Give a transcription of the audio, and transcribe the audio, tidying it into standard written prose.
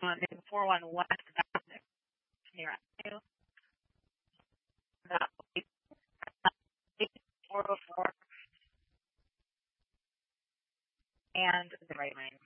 in 41 West near Avenue. That 404 and the right lane.